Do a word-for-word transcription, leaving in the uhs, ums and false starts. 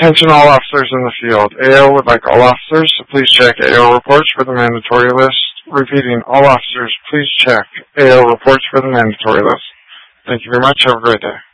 Attention all officers in the field. A O would like all officers to please check A O reports for the mandatory list. Repeating, all officers, please check A O reports for the mandatory list. Thank you very much. Have a great day.